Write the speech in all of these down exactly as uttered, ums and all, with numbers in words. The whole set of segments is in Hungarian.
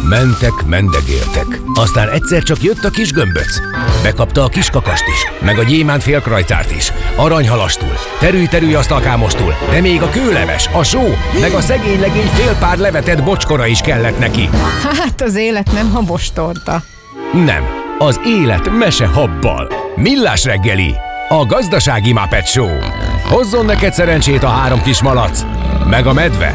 Mentek, mendegéltek. Aztán egyszer csak jött a kis gömböc. Bekapta a kis kakast is, meg a gyémánt félkrajcárt is, aranyhalastul, terű-terű asztalkámostul, de még a kőleves, a só, meg a szegény legény fél pár levetett bocskora is kellett neki. Hát az élet nem habostorta. Nem, az élet mese habbal. Millás reggeli, a gazdasági Muppet Show. Hozzon neked szerencsét a három kis malac, meg a medve.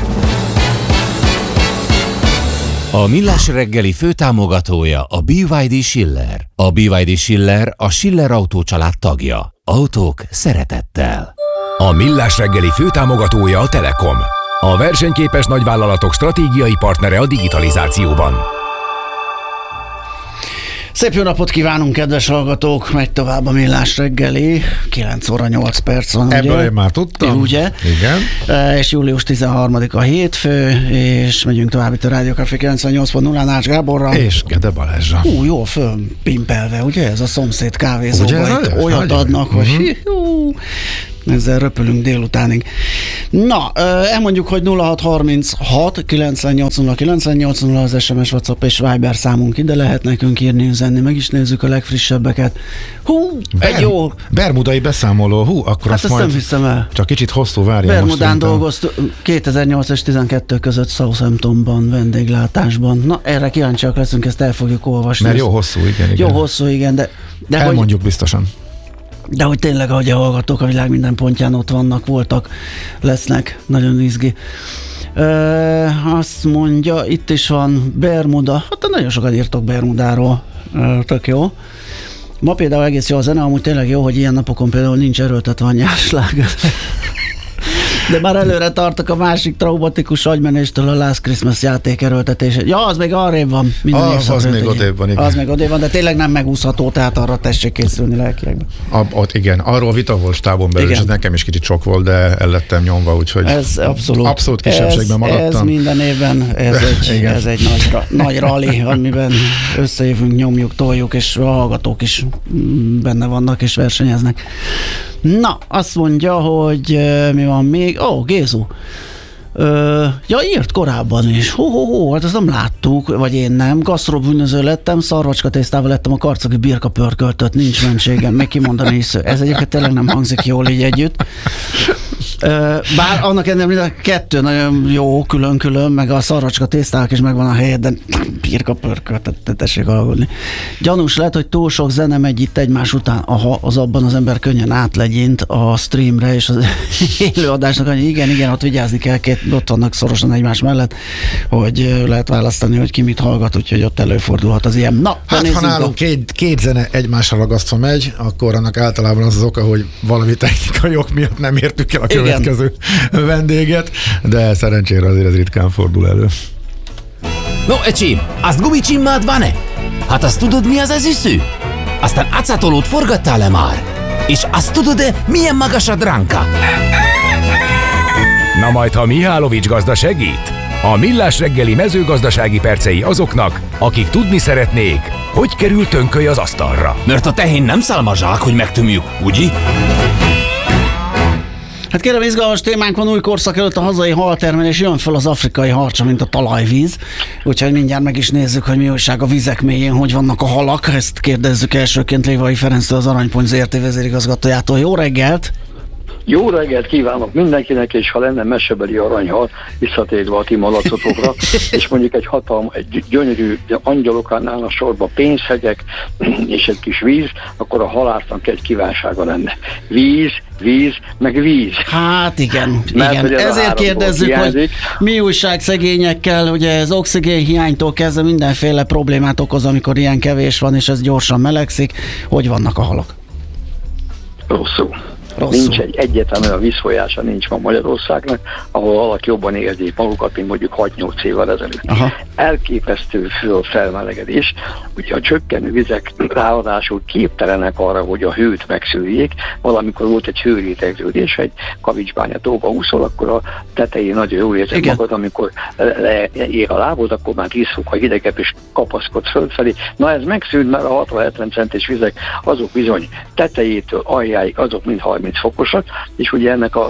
A Millás reggeli főtámogatója a bé vé dé Schiller. A bé vé dé Schiller a Schiller Autó család tagja. Autók szeretettel. A Millás reggeli főtámogatója a Telekom. A versenyképes nagyvállalatok stratégiai partnere a digitalizációban. Szép jó napot kívánunk, kedves hallgatók! Megy tovább a Millás reggeli. kilenc óra nyolc perc van, ebből ugye? én már tudtam. Ugye? Igen. E, és július tizenharmadika hétfő, és megyünk tovább itt a Rádió Café kilencvennyolc pont nulla Ács Gáborral. És Gede Balázsra. Hú, jó fölpimpelve, ugye? Ez a szomszéd kávézóba ugye, itt ez olyat nagyon. adnak, hogy Uh-huh. hú, ezzel röpülünk délutánig. Na, elmondjuk, hogy nulla hat harminchat kilencvennyolc nulla kilencvennyolc nulla az es em es, WhatsApp és Viber számunk, ide lehet nekünk írni, üzenni, meg is nézzük a legfrissebbeket. Hú, Ber- egy jó... Bermudai beszámoló, hú, akkor Hát azt ezt nem majd hiszem el. csak kicsit hosszú várja. Bermudán dolgoztunk kétezer-nyolc és tizenkettő között Southamptonban, vendéglátásban. Na, erre kíváncsiak leszünk, ezt el fogjuk olvasni. Mert jó hosszú, igen, igen. Jó hosszú, igen, de... de Elmondjuk hogy, biztosan. de hogy tényleg, ahogy a hallgatók a világ minden pontján ott vannak, voltak, lesznek, nagyon izgi. Ö, azt mondja, itt is van Bermuda, hát nagyon sokan írtok Bermudáról, Ö, tök jó. Ma például egész jó a zene, amúgy tényleg jó, hogy ilyen napokon például nincs erőltetve a nyársláger. De már előre tartok a másik traumatikus agymenéstől, a Last Christmas játék erőltetése. Ja, az még arrébb van. Az, az még odébb van, igen. Az még odébb van, de tényleg nem megúszható, tehát arra tessék készülni lelkileg. A, ott igen, arról vita volt stábon belül, Igen. és ez nekem is kicsit sok volt, de el lettem nyomva, úgyhogy Ez abszolút. abszolút kisebbségben ez, maradtam. Ez minden évben, ez egy, Igen. ez egy nagy, ra- nagy rally, amiben összejövünk, nyomjuk, toljuk, és a hallgatók is mm, benne vannak és versenyeznek. Na, azt mondja, hogy uh, mi van még? Ó, oh, Gézu. Ö, ja, írt korábban is. Hó, hó, hó, hát ezt nem láttuk, vagy én nem. Gasztrobűnöző lettem, szarvacska tésztával lettem a karcagi birka pörköltöt, nincs mentségem, meg kimondani is. Ez egyébként tényleg nem hangzik jól így együtt. Ö, bár annak ennél kettő nagyon jó, külön-külön, meg a szarvacska tésztának is megvan a helyed, de birka pörköltöt, tessék aludni. Gyanús lehet, hogy túl sok zene megy itt egymás után. Aha, az abban az ember könnyen átlegyint a streamre, és az élőadásnak, hogy igen, igen, ott vigyázni kell, két, ott vannak szorosan egymás mellett, hogy lehet választani, hogy ki mit hallgat, úgyhogy ott előfordulhat az ilyen. Na, Hát ha nálunk két, két zene egymásra ragasztva megy, akkor annak általában az az oka, hogy valami technikai ok miatt nem értük el a következő Igen. vendéget, de szerencsére azért ez ritkán fordul elő. No, ecsim, azt gumicsimmád van-e? Hát azt tudod, mi az az üsző? Aztán acatolót forgattál-e már? És azt tudod-e, milyen magas a dránka? Na majd, ha Mihálovics gazda segít? A Millás reggeli mezőgazdasági percei azoknak, akik tudni szeretnék, hogy kerül tönköly az asztalra. Mert a tehén nem szálmazsák, hogy megtömjük, ugye? Hát kérem, izgalmas témánk van, új korszak előtt a hazai haltermelés, jön fel az afrikai harcsa, mint a talajvíz. Úgyhogy mindjárt meg is nézzük, hogy mi újság a vizek mélyén, hogy vannak a halak. Ezt kérdezzük elsőként Lévai Ferenctől, az Aranypont zé er té vezérigazgatójától. Jó reggelt! Jó reggelt kívánok mindenkinek, és ha lenne mesebeli aranyhal, visszatérve a ti malacotokra, és mondjuk egy hatalma, egy gyönyörű angyalok állnának sorba pénzhegyek, és egy kis víz, akkor a halásznak egy kívánsága lenne. Víz, víz, meg víz. Hát igen, Mert, igen. ez Ezért kérdezzük, hiányzik. hogy mi újság szegényekkel, ugye ez oxigén hiánytól kezdve mindenféle problémát okoz, amikor ilyen kevés van, és ez gyorsan melegszik. Hogy vannak a halak? Rosszul. Rosszul. Nincs egy egyetlen olyan vízfolyása nincs ma Magyarországnak, ahol valaki jobban érzik magukat, mint mondjuk hat-nyolc évvel ezelőtt. Aha. Elképesztő föl felmelegedés, ugye a csökkenő vizek ráadásul képtelenek arra, hogy a hőt megszűrjék. Valamikor volt egy hőrétegződés, egy kavicsbánya tóba úszol, akkor a tetején nagyon jól érzed magad, amikor leér a lábod, akkor már tíz fokkal hidegebb és kapaszkodsz fölfelé. Na ez megszűnt, mert a hatvan-hetven centis vizek azok bizony tetejétől aljáig, azok mind harminc fokosak, és ugye ennek a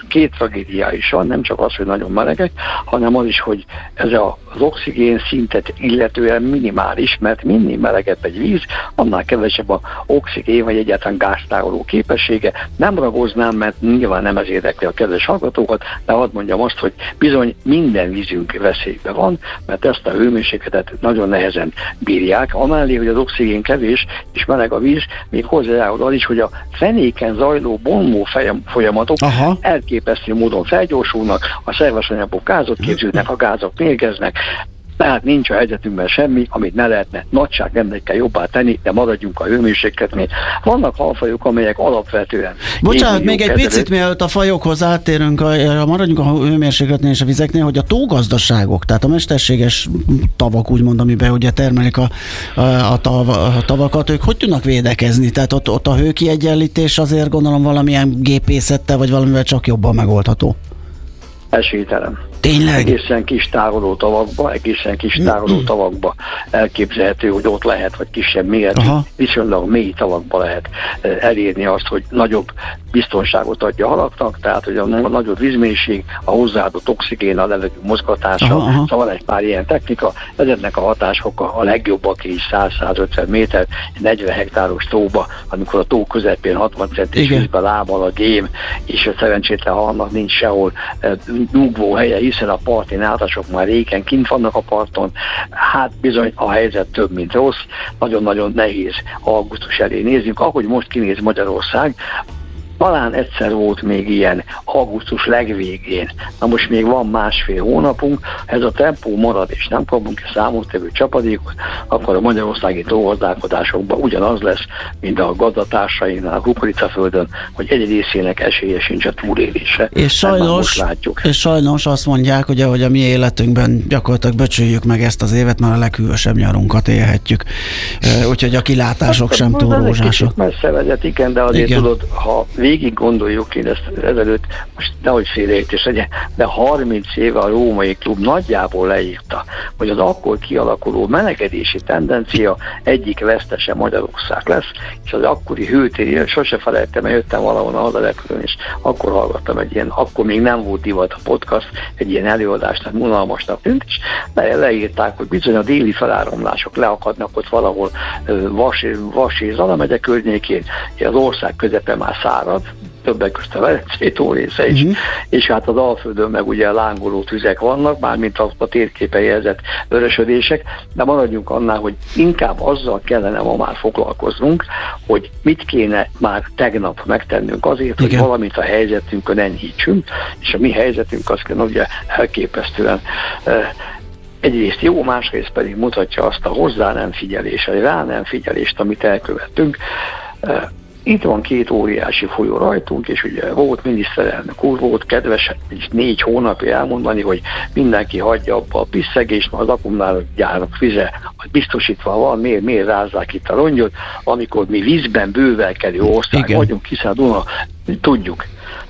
két tragédia is van, nem csak az, hogy nagyon melegek, hanem az is, hogy ez az oxigén szintet illetően minimális, mert minél melegebb egy víz, annál kevesebb a oxigén vagy egyáltalán gáztároló képessége. Nem ragoznám, mert nyilván nem ez érdekli a kedves hallgatókat, de hadd mondjam azt, hogy bizony minden vízünk veszélyben van, mert ezt a hőmérsékletet nagyon nehezen bírják. Amellé, hogy az oxigén kevés és meleg a víz, még hozzájárul az is, hogy a fenéken zajló bonmó folyamatok Aha. elképesztő módon felgyorsulnak, a szerves anyagok gázot képződnek, a gázok mérgeznek, tehát nincs a helyzetünkben semmi, amit ne lehetne nagyságrendekkel jobbá tenni, de maradjunk a hőmérsékletnél. Vannak halfajok, amelyek alapvetően... Bocsánat, még egy kezelő... picit mielőtt a fajokhoz áttérünk, a, maradjunk a hőmérsékletnél és a vizeknél, hogy a tógazdaságok, tehát a mesterséges tavak, úgymond, amiben ugye termelik a, a, a, tav, a tavakat, ők hogy tudnak védekezni? Tehát ott, ott a hőkiegyenlítés azért gondolom valamilyen gépészettel, vagy valamivel csak jobban megoldható. Esélytelen. Tényleg? Egészen kis tároló tavakba, egészen kis tároló tavakba elképzelhető, hogy ott lehet, vagy kisebb méretű, viszonylag mély tavakba lehet elérni azt, hogy nagyobb biztonságot adja a halaknak, tehát hogy a nagyobb vízmélység, a hozzáadott oxigén, a levegő mozgatása, aha, aha. Szóval egy pár ilyen technika, ezeknek a hatások a legjobbak is száz-százötven méter, negyven hektáros tóba, amikor a tó közepén hatvan centis vízbe lábal a gém, és a szerencsétlen halnak nincs sehol nyugvó helye, hiszen a parti nátasok már régen kint vannak a parton, hát bizony a helyzet több, mint rossz, nagyon-nagyon nehéz augusztus elé nézzük, ahogy most kinéz Magyarország. Talán egyszer volt még ilyen augusztus legvégén. Na most még van másfél hónapunk, ez a tempó marad, és nem kapunk ki számottevő csapadékot, akkor a magyarországi tógazdálkodásokban ugyanaz lesz, mint a gazdatársainál a kukoricaföldön, hogy egy részének esélye sincs a túlélésre. És sajnos, és sajnos azt mondják, hogy ahogy a mi életünkben gyakorlatilag becsüljük meg ezt az évet, már a leghűvösebb nyarunkat élhetjük. Úgyhogy a kilátások hát, sem túl rózsások. Messze vezet, igen, de azért igen. Tudod, ha végig gondoljuk, én ezt ezelőtt, most nehogy félreértés legyen, de harminc éve a római klub nagyjából leírta, hogy az akkor kialakuló melegedési tendencia egyik vesztese Magyarország lesz, és az akkori hőtéri, sose felejtem, mert jöttem valahol a hazarepülőn, és akkor hallgattam egy ilyen, akkor még nem volt divat a podcast, egy ilyen előadásnak, unalmasnak tűnt, és le, leírták, hogy bizony a déli feláramlások leakadnak ott valahol Vas, Vas és Zala megye környékén, az ország közepe már szárad, többek közt a Velencei tó része is, uh-huh. és hát az Alföldön meg ugye lángoló tüzek vannak, mármint a, a térképen jelzett vörösödések, de maradjunk annál, hogy inkább azzal kellene ma már foglalkoznunk, hogy mit kéne már tegnap megtennünk azért, igen. hogy valamit a helyzetünkön enyhítsünk, és a mi helyzetünk az kell ugye elképesztően eh, egyrészt jó, másrészt pedig mutatja azt a hozzá nem figyelést, vagy rá nem figyelést, amit elkövettünk. Eh, Itt van két óriási folyó rajtunk, és ugye volt miniszterelnök úr, volt kedves négy hónapja elmondani, hogy mindenki hagyja abba a piszegést, mert az akkumulátorgyárak vize biztosítva van, miért, miért rázzák itt a rongyot, amikor mi vízben bővelkedő ország igen. vagyunk, hiszen a Duna, tudjuk.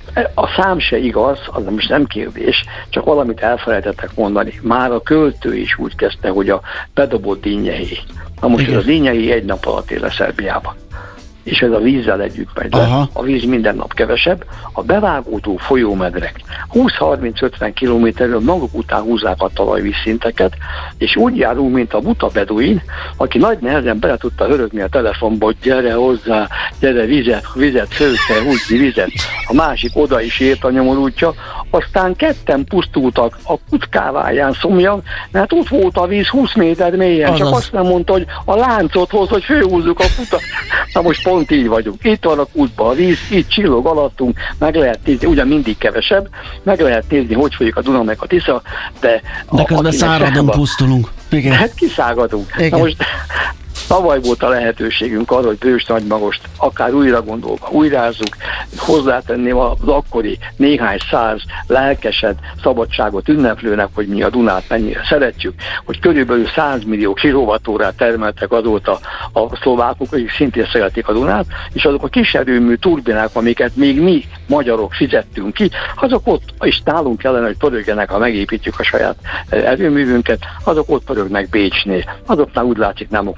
A szám se igaz, az most nem kérdés, csak valamit elfelejtettek mondani. Már a költő is úgy kezdte, hogy a bedobott Dinnyei. Na most igen. ez a Dinnyei egy nap alatt él a Szerbiában. És ez a vízzel együtt megy le. Aha. A víz minden nap kevesebb, a bevágódó folyómedrek húsz-harminc-ötven kilométerről maguk után húzzák a talajvízszinteket, és úgy járunk, mint a buta beduin, aki nagy nehezen bele tudta hörögni a telefonba, hogy gyere hozzá, gyere vizet, vizet, föl kell húzni vizet. A másik oda is ért a nyomorútja, aztán ketten pusztultak a kutkáváján szomjan, mert ott volt a víz húsz méter mélyen, azaz. Csak azt nem mondta, hogy a láncot hoz, hogy fölhúzzuk a kutat. Na most pont így vagyunk. Itt van a kútban a víz, itt csillog alattunk, meg lehet nézni, ugyan mindig kevesebb, meg lehet nézni, hogy folyik a Duna meg a Tisza, de... De közben száradon pusztulunk. Igen. Hát kiszágadunk. Igen. Na most tavaly volt a lehetőségünk arra, hogy Bős Nagymagost akár újra gondolva újrázzuk, hozzátenném az akkori néhány száz lelkesed szabadságot ünneplőnek, hogy mi a Dunát mennyire szeretjük, hogy körülbelül száz millió kilowattórát termeltek azóta a szlovákok, akik szintén szeretik a Dunát, és azok a kis erőmű turbinák, amiket még mi magyarok fizettünk ki, azok ott, és nálunk kellene, hogy pörögjenek, ha megépítjük a saját erőművünket, azok ott pörögnek Bécsnél. Azoknál úgy látszik nem okozott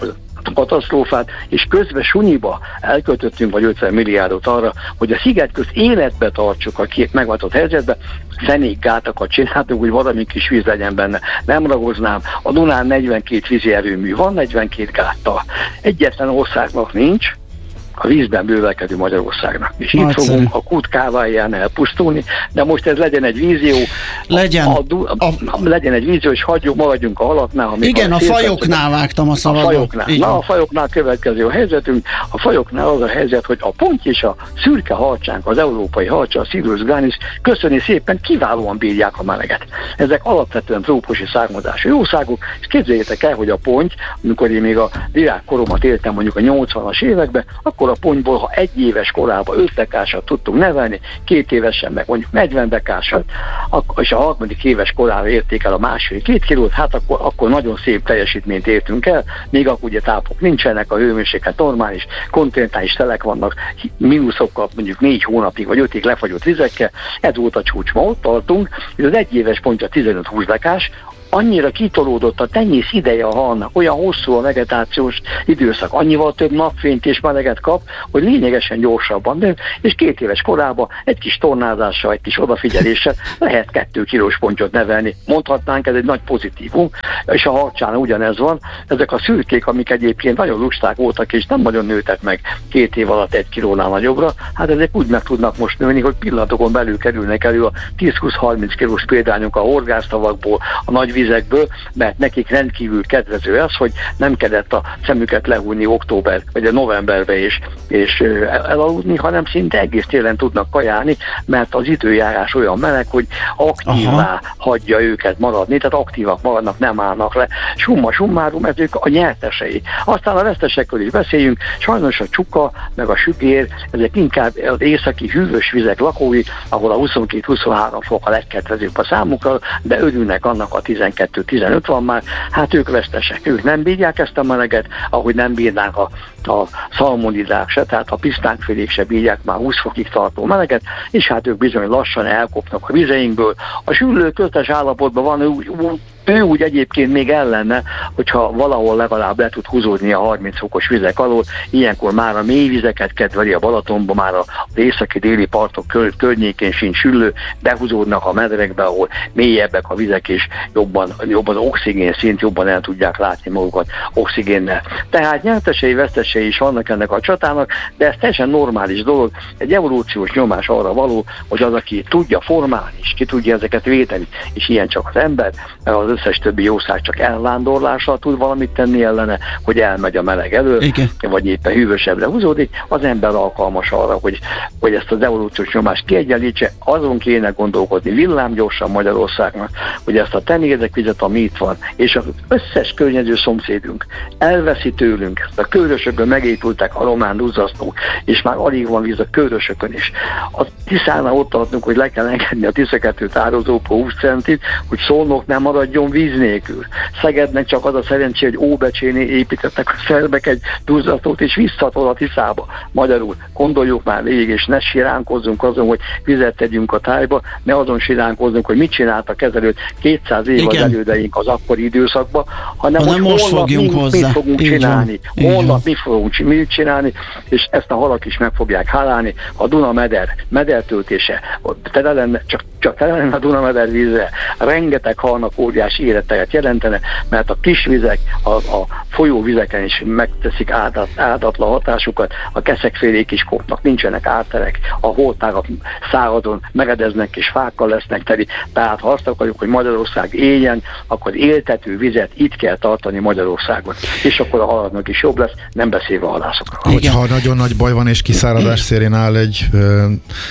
katasztrófát, és közben sunyiba elköltöttünk vagy ötven milliárdot arra, hogy a sziget közt életbe tartsuk a két megváltott helyzetbe, fenékgátakat csináltunk, hogy valami kis víz legyen benne. Nem ragoznám, a Dunán negyvenkét vízi erőmű van, negyvenkét gáttal. Egyetlen országnak nincs, a vízben bővelkedő Magyarországnak. És itt Nagyszerű. fogunk a kút káváján elpusztulni, de most ez legyen egy vízió, Legyen. A, a, a, a, legyen egy vízió, és hagyjuk, maradjunk a halaknál. Igen, a fajoknál vágtam a a szabadon. fajoknál. Na, a fajoknál következő a helyzetünk. A fajoknál az a helyzet, hogy a ponty és a szürke harcsánk, az európai harcsa, a Sirius granis, köszöni szépen, kiválóan bírják a meleget. Ezek alapvetően trópusi származású jószágok, és képzeljétek el, hogy a ponty, amikor én még a virágkoromat éltem mondjuk a nyolcvanas években, akkor a pontyból, ha egy éves korában öt dekásat tudtunk nevelni, két évesen meg mondjuk negyven dekásat, és a harmadik éves korára érték el a másfél két kilót, hát akkor, akkor nagyon szép teljesítményt értünk el, még akkor ugye tápok nincsenek, a hőmérséklet normális, kontinentális telek vannak, mínuszokkal mondjuk négy hónapig vagy ötig lefagyott vizekkel, ez volt a csúcs. Ma ott tartunk, hogy az egyéves pontja tizenöt-húsz dekás, annyira kitolódott a tenyész ideje a halnak, olyan hosszú a vegetációs időszak, annyival több napfényt és meleget kap, hogy lényegesen gyorsabban nő, és két éves korában egy kis tornázással, egy kis odafigyeléssel lehet kettő kilós pontyot nevelni. Mondhatnánk, ez egy nagy pozitívum, és a harcsán ugyanez van. Ezek a szürkék, amik egyébként nagyon lusták voltak, és nem nagyon nőtek meg két év alatt egy kilónál nagyobbra, hát ezek úgy meg tudnak most nőni, hogy pillanatokon belül kerülnek elő a tíz-húsz-harminc kilós példányok a horgásztavakból, a nagy vizekből, mert nekik rendkívül kedvező az, hogy nem kellett a szemüket lehúzni október vagy a novemberbe és, és elaludni, hanem szinte egész télen tudnak kajálni, mert az időjárás olyan meleg, hogy aktívá Aha. hagyja őket maradni, tehát aktívak maradnak, nem állnak le. Summa summarum, ez ők a nyertesei. Aztán a vesztesekről is beszéljünk, sajnos a csuka, meg a sügér, ezek inkább az északi hűvös vizek lakói, ahol a huszonkettő-huszonhárom fok a legkedvezőbb a számukra, de örülnek annak a tizenkettő-tizenöt van már, hát ők vesztesek, ők nem bírják ezt a meleget, ahogy nem bírnák a, a szalmonidák se, tehát a pisztánkfélék se bírják már húsz fokig tartó meleget, és hát ők bizony lassan elkopnak a vizeinkből. A sülő köztes állapotban van, úgy, ő úgy egyébként még ellenne, hogyha valahol legalább le tud húzódni a harminc fokos vizek alól, ilyenkor már a mély vizeket kedveli a Balatonban, már az északi déli partok kör, környékén sincs süllő, behúzódnak a medrekbe, ahol mélyebbek a vizek, és jobban, jobban az oxigén szint, jobban el tudják látni magukat oxigénnel. Tehát nyertesei, vesztesei is vannak ennek a csatának, de ez teljesen normális dolog, egy evolúciós nyomás arra való, hogy az, aki tudja formálni, és ki tudja ezeket védeni, és ilyen csak az ember, az összes többi jószág csak elvándorlással tud valamit tenni ellene, hogy elmegy a meleg elől, Igen. vagy éppen hűvösebbre húzódik, az ember alkalmas arra, hogy, hogy ezt az evolúciós nyomást kiegyenlítse, azon kéne gondolkodni villámgyorsan Magyarországnak, hogy ezt a tenérdekvizet, ami itt van, és az összes környező szomszédunk elveszi tőlünk, a Körösökön megépültek a román duzzasztók, és már alig van víz a Körösökön is. A Tiszánál ott tartunk, hogy le kell engedni a Tisza kettő tározópó húsz centit, hogy Szolnok nem maradjon víz nélkül. Szegednek csak az a szerencsé, hogy Óbecsénél építettek a szerbek egy duzzasztót, és visszatol a Tiszába. Magyarul gondoljuk már végig, és ne siránkozzunk azon, hogy vizet tegyünk a tájba, ne azon siránkozzunk, hogy mit csináltak ezelőtt kétszáz év az elődeink az akkori időszakban, hanem hanem hogy most holnap fogjunk mi, hozzá. mit fogunk Így csinálni. Van. Holnap mi fogunk mit csinálni, és ezt a halak is meg fogják hálálni. A Duna meder, medertöltése, tele lenne, csak, csak tele lenne a Duna meder vízre, rengeteg halnak óriási életet jelentene, mert a kis vizek, a, a folyóvizeken is megteszik áldat, áldatlan hatásukat, a keszekfélék is kopnak, nincsenek árterek, a holtágak száradon megedeznek és fákkal lesznek teli, tehát ha azt akarjuk, hogy Magyarország éljen, akkor éltető vizet itt kell tartani Magyarországon, és akkor a haladnak is jobb lesz, nem beszélve a halászokról. Hogyha nagyon nagy baj van és kiszáradás szélén áll egy ö,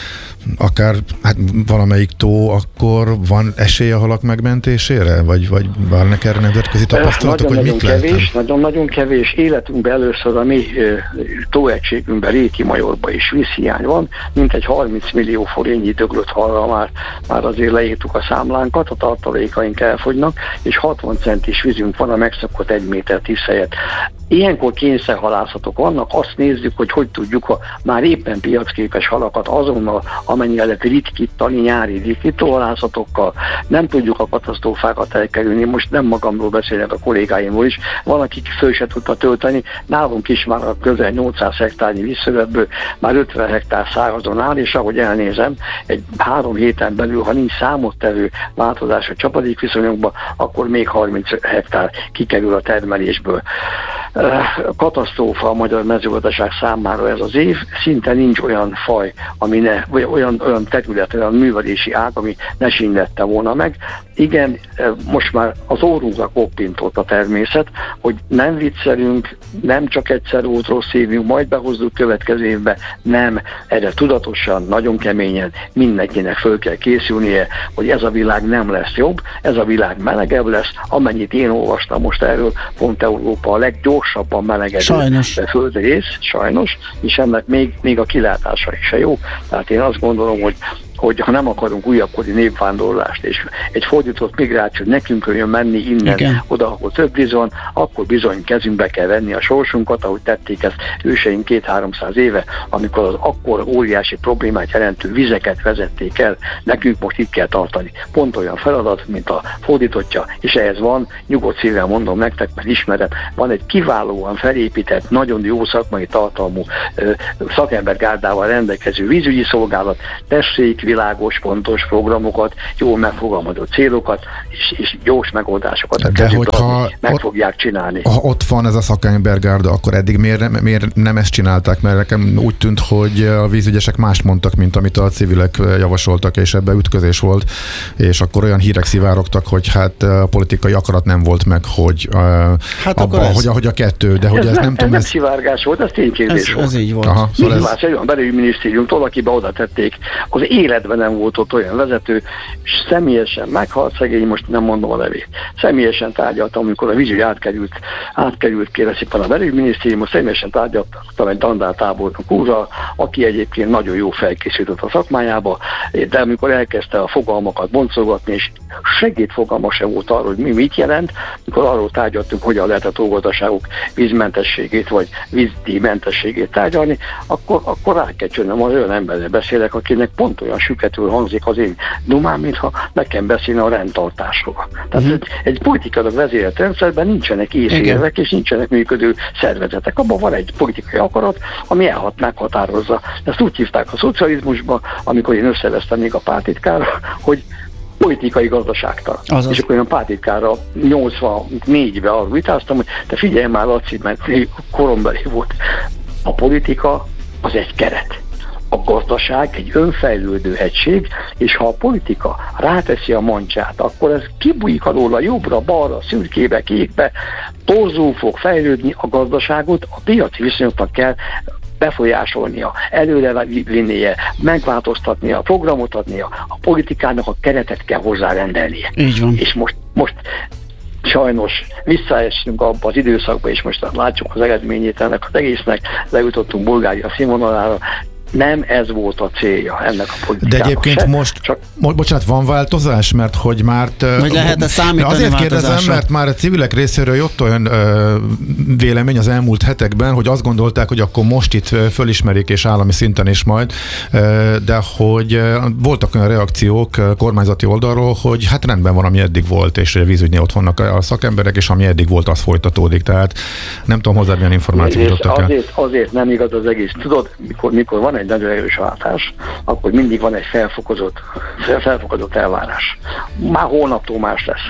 akár hát valamelyik tó, akkor van esély a halak megmentésére? Vagy, vagy várnak erre nemzetközi tapasztalatok, hogy mit lehet? Kevés, nagyon-nagyon kevés. Életünkben először a mi tóegységünkben, Réti Majorban is vízhiány van, mint egy harminc millió forintnyi döglött halra már, már azért leírtuk a számlánkat, a tartalékaink elfogynak, és hatvan centis vízünk van a megszokott egy méter tíz helyett. Ilyenkor kényszerhalászatok vannak, azt nézzük, hogy hogy tudjuk a már éppen piacképes halakat azonnal, amennyire lehet ritkítani nyári ritkítóhalászatokkal, nem tudjuk a katasztrófákat elkerülni, most nem magamról beszélek, a kollégáimról is, van, akik föl se tudta tölteni, nálunk is már a közel nyolcszáz hektárnyi vízszövetből már ötven hektár szárazon áll, és ahogy elnézem, egy három héten belül, ha nincs számottevő változás a csapadékviszonyokban, akkor még harminc hektár kikerül a termelésből. Katasztrófa a magyar mezőgazdaság számára ez az év, szinte nincs olyan faj, ami ne, vagy olyan, olyan terület, olyan művelési ág, ami ne sínlette volna meg. Igen, most már az órunkra koppintott a természet, hogy nem viccelünk, nem csak egyszer volt rossz évünk, majd behozzuk következő évbe, nem, erre tudatosan, nagyon keményen mindenkinek föl kell készülnie, hogy ez a világ nem lesz jobb, ez a világ melegebb lesz, amennyit én olvastam most erről, pont Európa a leggyorsabban melegedő sajnos. földrész, sajnos, és ennek még, még a kilátása is se jó. Tehát én azt gondolom, hogy hogy ha nem akarunk újabbkori népvándorlást és egy fordított migrációt, nekünk jön menni innen igen. oda, ahol több bizony, akkor bizony kezünkbe kell venni a sorsunkat, ahogy tették ezt őseink két-háromszáz éve, amikor az akkor óriási problémát jelentő vizeket vezették el, nekünk most itt kell tartani. Pont olyan feladat, mint a fordítottja, és ehhez van, nyugodt szívvel mondom nektek, mert ismerem, van egy kiválóan felépített, nagyon jó szakmai tartalmú szakembergárdával rendelkező vízügyi szolgálat, tessék, világos, pontos programokat, jól megfogalmazott célokat, és, és gyors megoldásokat. De hogyha meg ott, fogják csinálni. Ha ott van ez a szakembergárda, akkor eddig miért, miért nem ezt csinálták? Mert nekem úgy tűnt, hogy a vízügyesek mást mondtak, mint amit a civilek javasoltak, és ebbe ütközés volt, és akkor olyan hírek szivárogtak, hogy hát a politikai akarat nem volt meg, hogy, hát abba, ez... hogy, hogy a kettő, de hogy ez, ez nem, nem tudom. Ez nem szivárgás volt, ez ténykérdés volt. Ez így volt. Aha, szóval ez... Más, egy olyan belügyminisztériumtól, akibe oda tették, az életben nem volt ott olyan vezető, és személyesen meghalt szegény, most nem mondom a nevét. Személyesen tárgyaltam, amikor a vízügy átkerült, átkerült kérem szépen a belügyminisztériumot, személyesen tárgyaltam egy dandár tábornok úrral, aki egyébként nagyon jó felkészült a szakmájába, de amikor elkezdte a fogalmakat boncolgatni, és segédfogalma sem volt arról, hogy mi mit jelent, amikor arról tárgyaltunk, hogyan lehet a tógazdaságok vízmentességét, vagy vízdíjmentességét tárgyalni, akkor, akkor rá kell csönnöm, az olyan emberrel beszélek, akinek pont olyan süketül hangzik az én dumám, mintha nekem beszélne a rendtartásról. Tehát mm-hmm. egy, egy politikailag vezérelt rendszerben nincsenek észérvek, és nincsenek működő szervezetek. Abban van egy politikai akarat, ami elhat, meghatározza. Ezt úgy hívták a szocializmusban, amikor én összevesztem még a pártitkárra, hogy politikai gazdaságtal. Azaz. És akkor én a pártitkára nyolcvannégyben arról vitáztam, hogy te figyelj már, Laci, mert korombeli volt. A politika az egy keret. A gazdaság egy önfejlődő egység, és ha a politika ráteszi a mancsát, akkor ez kibújik alóla jobbra, balra, szürkébe, kékbe, torzul fog fejlődni a gazdaságot, a piaci viszonyoknak kell befolyásolnia, előre vinnie, megváltoztatnia, programot adnia, a politikának a keretet kell hozzárendelnie. Így van. És most, most sajnos visszaesünk abba az időszakba, és most látjuk az eredményét ennek az egésznek, lejutottunk Bulgária színvonalára. Nem ez volt a célja ennek a politikának. De egyébként se, most, csak... mo- bocsánat, van változás? Mert hogy már... Hogy lehet-e számítani azért kérdezem, változásra? mert már a civilek részéről jött olyan ö, vélemény az elmúlt hetekben, hogy azt gondolták, hogy akkor most itt fölismerik, és állami szinten is majd, ö, de hogy ö, voltak olyan reakciók ö, kormányzati oldalról, hogy hát rendben van, ami eddig volt, és a vízügynél ott vannak a szakemberek, és ami eddig volt, az folytatódik. Tehát nem tudom, hozzá milyen információt adtak el. Azért, azért nem igaz az egész. Tudod, mikor, mikor van egy nagyon erős váltás, akkor mindig van egy felfokozott, felfokozott elvárás. Már holnaptól más lesz.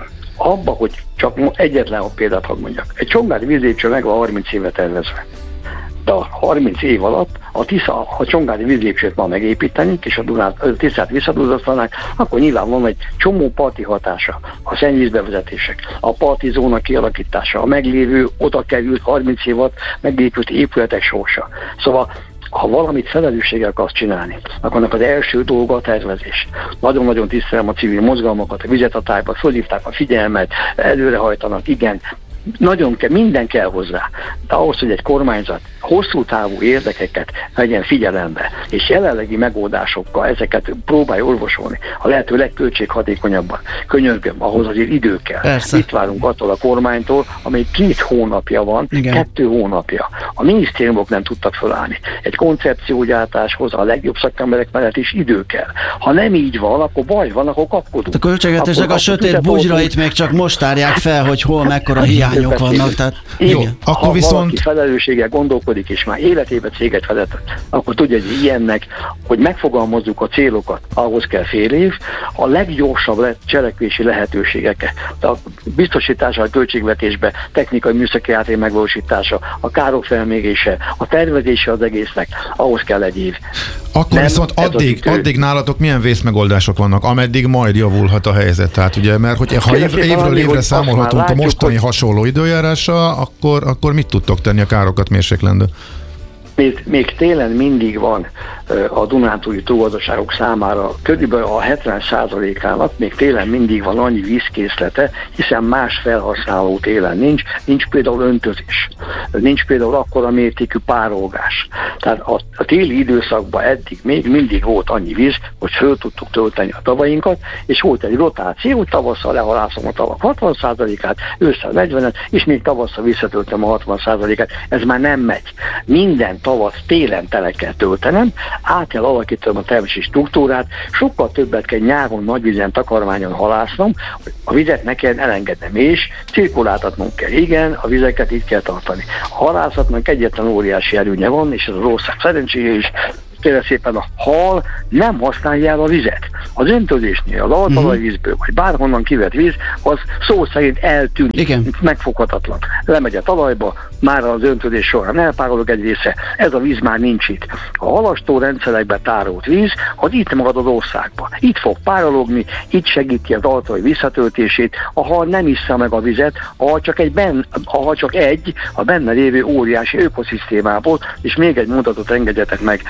Abba, hogy csak egyetlen példát hadd mondjak. Egy Csongrádi vízlépcső meg van harminc éve tervezve. De a harminc év alatt a Tisza, a Csongrádi vízlépcsőt ma megépítenénk, és a Dunát, a Tiszát visszaduzzasztanák, akkor nyilván van egy csomó parti hatása, a szennyvízbevezetések, a parti zóna kialakítása, a meglévő, oda került harminc év alatt megépült épületek sorsa. Szóval ha valamit felelősséggel akarsz csinálni, akkor annak az első dolga a tervezés. Nagyon-nagyon tisztelem a civil mozgalmakat, a vizetatályba, fölhívták a figyelmet, előrehajtanak, igen, nagyon kell, minden kell hozzá. De ahhoz, hogy egy kormányzat hosszú távú érdekeket vegyen figyelembe, és jelenlegi megoldásokkal ezeket próbálj orvosolni a lehető legköltséghatékonyabban. Könyörgöm, ahhoz azért idő kell. Persze. Itt várunk attól a kormánytól, amely két hónapja van, Igen. kettő hónapja. A minisztériumok nem tudtak felállni. Egy koncepciógyártáshoz a legjobb szakemberek mellett is idő kell. Ha nem így van, akkor baj van, akkor kapkodunk. A költségvetésnek Akkor- a sötét akkor bugyrait még csak most tárják fel, hogy hol mekkora hiányok vannak. Tehát, Jó, igen. akkor ha viszont- valaki felelősséggel gondolkodik, és már életében céget vezet, akkor tudja, hogy ilyennek, hogy megfogalmazzuk a célokat, ahhoz kell fél év, a leggyorsabb le- cselekvési lehetőségek, a biztosítása a költségvetésbe, technikai műszaki háttér megvalósítása, a károk felmérése, a tervezése az egésznek, ahhoz kell egy év. Akkor Nem, viszont ez az addig, idő. addig nálatok milyen vészmegoldások vannak, ameddig majd javulhat a helyzet? Tehát ugye, mert hogy ha év, Kérdezik évről valami, évre hogy azt már számolhatunk a látjuk, mostani hogy- hasonló időjárással, akkor, akkor mit tudtok tenni a károkat mérséklendő? Még, még télen mindig van ö, a dunántúli túlgazdaságok számára körülbelül a hetven százalékának még télen mindig van annyi vízkészlete, hiszen más felhasználó télen nincs, nincs például öntözés, nincs például akkora mértékű párolgás. Tehát a, a téli időszakban eddig még mindig volt annyi víz, hogy föl tudtuk tölteni a tavainkat, és volt egy rotáció, hogy tavasszal lehalászom a tavak hatvan százalékát, ősszel negyvenet, és még tavasszal visszatöltöm a hatvan százalékát. Ez már nem megy. Minden tavasz télen tele kell töltenem, át kell alakítanom a termési struktúrát, sokkal többet kell nyáron nagyvízen, takarmányon halásznom, hogy a vizet ne kell elengednem, és cirkuláltatnunk kell. Igen, a vizeket itt kell tartani. A halászatnak egyetlen óriási előnye van, és ez az ország szerencséje is, kérlek szépen a hal nem használja el a vizet. Az öntözésnél, az altalajvízből, vagy bárhonnan kivett víz, az szó szerint eltűnik, Igen. megfoghatatlan. Lemegy a talajba, már az öntözés során elpárolog egy része, ez a víz már nincs itt. A halastó rendszerekben tárolt víz, az itt marad az országban. Itt fog párologni, itt segíti az altalaj visszatöltését, a hal nem issza meg a vizet, a hal csak egy, ben, a hal csak egy a benne lévő óriási ökoszisztémából, és még egy mondatot engedjetek meg.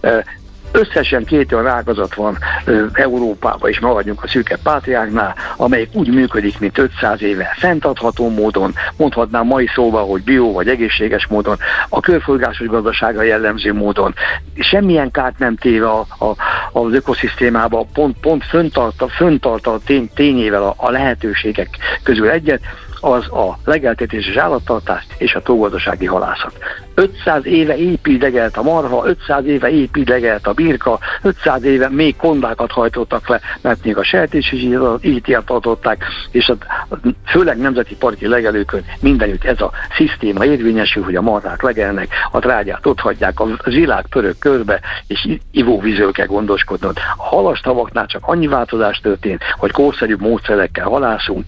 Összesen két olyan ágazat van Európában, és maradjunk a szürke pátriáknál, amelyik úgy működik, mint ötszáz éve fenntartható módon, mondhatnám mai szóval, hogy bio vagy egészséges módon, a körforgásos gazdaságra jellemző módon. Semmilyen kárt nem téve a, a, az ökoszisztémába, pont, pont föntarta, föntarta tény, tényével a, a lehetőségek közül egyet, az a legeltetéses állattartás és a tógazdasági halászat. ötszáz éve épidegelt a marha, ötszáz éve épidegelt a birka, ötszáz éve még kondákat hajtottak le, mert még a sertés is így tartották, és a, főleg nemzeti parki legelőkön mindenütt ez a szisztéma érvényesül, hogy a marhák legelnek, a trágyát ott hagyják, a világ pörög körbe, és ivóvízről kell gondoskodnod. A halastavaknál csak annyi változás történt, hogy korszerűbb módszerekkel halászunk,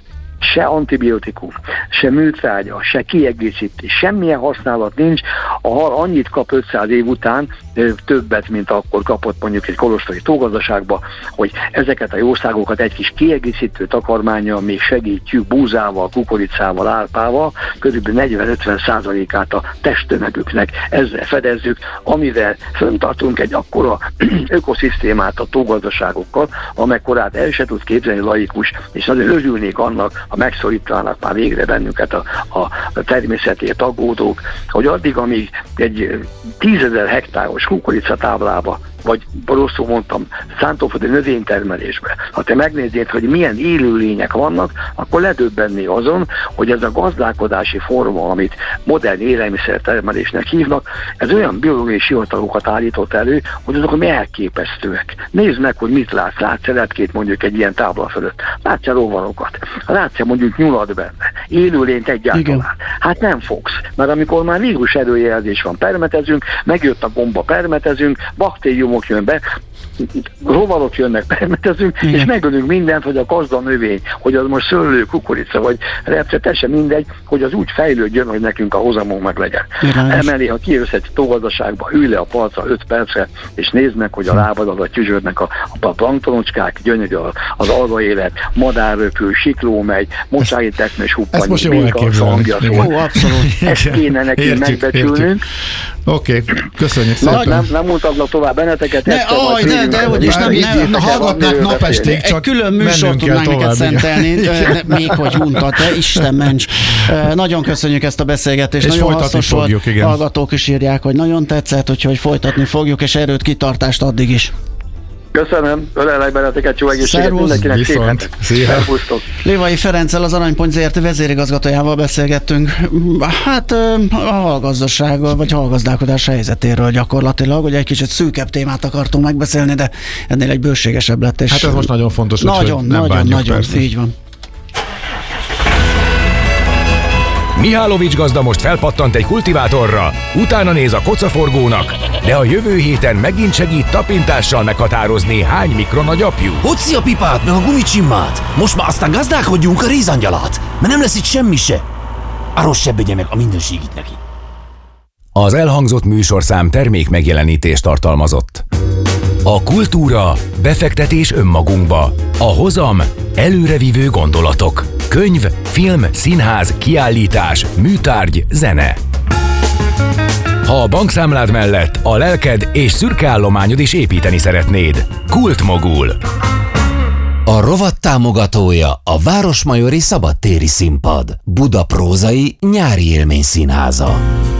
se antibiotikum, se műtrágya, se kiegészítés, semmilyen használat nincs. A hal annyit kap ötszáz év után, többet, mint akkor kapott mondjuk egy kolostori tógazdaságba, hogy ezeket a jószágokat egy kis kiegészítő takarmánnyal még segítjük búzával, kukoricával, árpával, körülbelül negyven-ötven százalékát a testtömegüknek ezzel fedezzük, amivel fenntartunk egy akkora ökoszisztémát a tógazdaságokkal, amekkorát el se tud képzelni laikus, és nagyon örülnék annak, ha megszorítanak már végre bennünket a, a természetért aggódók, hogy addig, amíg egy tízezer hektáros kukoricatáblába, vagy rosszul mondtam, szántóföldi növénytermelésbe, ha te megnézzéd, hogy milyen élőlények vannak, akkor ledöbbenni azon, hogy ez a gazdálkodási forma, amit modern élelmiszertermelésnek hívnak, ez olyan biológiai sivatagоkat állított elő, hogy azok mi elképesztőek. Nézd meg, hogy mit látsz, látsz lepkét mondjuk egy ilyen tábla fölött, látsz rovanokat, látsz mondjuk nyulat benne, élőlényt egyáltalán. Igen. Hát nem fogsz, mert amikor már vírus előjelzés van, permetezünk, megjött a gomba, permetezünk, baktériumok jön be, rovarok jönnek, permetezünk, igen, és megölünk mindent, hogy a gazda növény, hogy az most szőlő, kukorica, vagy repce, teljesen mindegy, hogy az úgy fejlődjön, hogy nekünk a hozamunk meg legyen. Emellé, ha kijössz egy tógazdaságba, ülj le a palcra öt percre, és nézd meg, hogy a lábad alatt gyüzsödnek a, a planktonocskák, gyönyörű az alva élet, madár röpül, sikló megy, mocsári teknős huppany, ezt most jól elképzelni. Ó, abszolút. Ezt kéne nekünk megbecsülnünk. Oké, okay. Köszönjük Na, szépen. nem, nem mutatlak tovább benneteket. Ne, aj, ne, de hogy is nem, nem, Na, hallgatnánk napestig, csak egy külön műsort tudnánk neked szentelni, de még hogy unta, te Isten ments. Nagyon köszönjük ezt a beszélgetést, és nagyon hasznos fogjuk, volt. igen. Hallgatók is írják, hogy nagyon tetszett, úgyhogy folytatni fogjuk, és erőt, kitartást addig is. Köszönöm, ölelek benneteket, jó egészséget Szervusz. mindenkinek, szép Viszont. hetet. Szia. Szervusztok. Lévai Ferenccel, az Aranypont zé er té vezérigazgatójával beszélgettünk. Hát a hallgazdasággal, vagy hallgazdálkodás helyzetéről gyakorlatilag, hogy egy kicsit szűkebb témát akartunk megbeszélni, de ennél egy bőségesebb lett. És Hát ez most nagyon fontos, nagyon, hogy nem nagyon, bánjuk, nagyon, persze. így van. Mihálovics gazda most felpattant egy kultivátorra, utána néz a kocaforgónak, de a jövő héten megint segít tapintással meghatározni, hány mikron a gyapjú. Hoci a pipát, meg a gumicsimmát. Most már aztán gazdálkodjunk a rézangyalat, mert nem lesz itt semmi se. Arról se begye meg a mindenségit neki. Az elhangzott műsorszám termék megjelenítést tartalmazott. A kultúra befektetés önmagunkba, a hozam előrevívő gondolatok, könyv, film, színház, kiállítás, műtárgy, zene. Ha a bankszámlád mellett a lelked és szürke állományod is építeni szeretnéd, Kultmogul. A rovat támogatója a Városmajori Szabadtéri Színpad, Buda prózai nyári élményszínháza.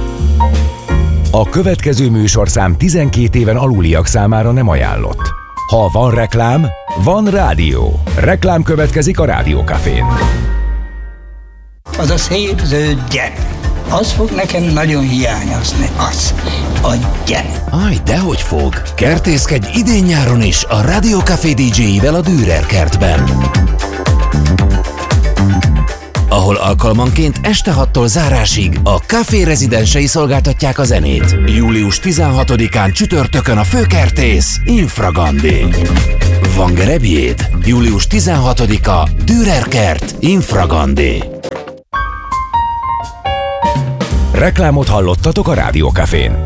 A következő műsorszám tizenkét éven aluliak számára nem ajánlott. Ha van reklám, van rádió. Reklám következik a Rádiókafén. Az a szép zöld gyep, az fog nekem nagyon hiányozni, az, a gyep. Aj, dehogy fog. Kertészkedj idén-nyáron is a Rádiókafé dé dzséivel a Dürer kertben, ahol alkalmanként este hattól zárásig a Café rezidensei szolgáltatják a zenét. július tizenhatodikán csütörtökön a főkertész Infragandi. Van gerebjéd? július tizenhatodika Dürer kert Infragandi. Reklámot hallottatok a Rádiókafén.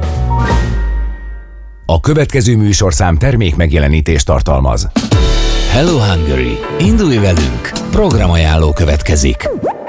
A következő műsorszám termék megjelenítést tartalmaz. Hello Hungary! Indulj velünk! Programajánló következik.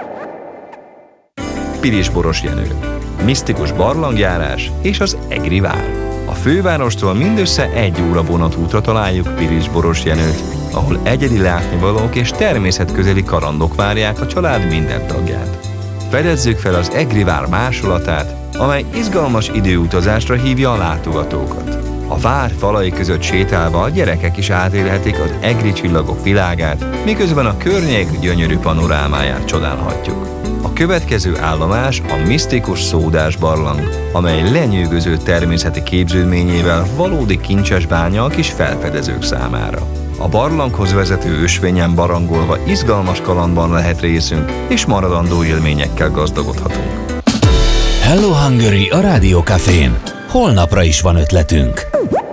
Pirisboros Jenő, misztikus barlangjárás és az Egri vár. A fővárostól mindössze egy óra vonatútra találjuk Pirisboros Jenőt, ahol egyedi látnivalók és természetközeli kalandok várják a család minden tagját. Fedezzük fel az Egri vár másolatát, amely izgalmas időutazásra hívja a látogatókat. A vár falai között sétálva a gyerekek is átélhetik az egri csillagok világát, miközben a környék gyönyörű panorámáját csodálhatjuk. A következő állomás a misztikus szódás barlang, amely lenyűgöző természeti képződményével valódi kincses bánya a kis felfedezők számára. A barlanghoz vezető ösvényen barangolva izgalmas kalandban lehet részünk, és maradandó élményekkel gazdagodhatunk. Hello Hungary a Rádiókafén. Holnapra is van ötletünk.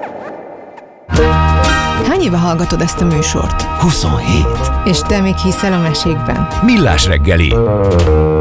Hány éve hallgatod ezt a műsort? huszonhét. És te még hiszel a mesékben? Millás reggeli.